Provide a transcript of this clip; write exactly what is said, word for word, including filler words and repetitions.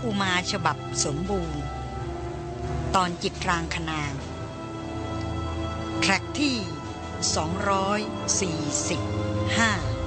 อุมาฉบับสมบูรณ์ตอนจิตรางคนางแทร็กที่สองร้อยสี่สิบห้า